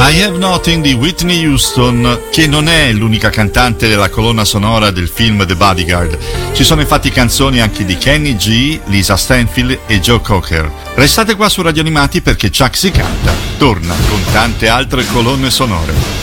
I Have Nothing di Whitney Houston, che non è l'unica cantante della colonna sonora del film The Bodyguard. Ci sono infatti canzoni anche di Kenny G, Lisa Stanfield e Joe Cocker. Restate qua su Radio Animati perché Chuck si canta torna con tante altre colonne sonore.